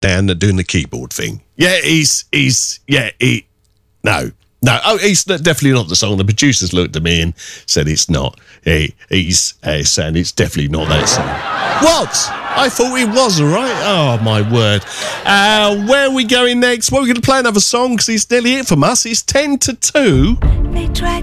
down doing the keyboard thing. Yeah, no. Oh, he's definitely not the song. The producers looked at me and said it's not. He's saying it's definitely not that song. What? I thought it was, all right? Oh, my word. Where are we going next? Well, we're going to play another song because it's nearly it from us. It's 10 to 2. They tried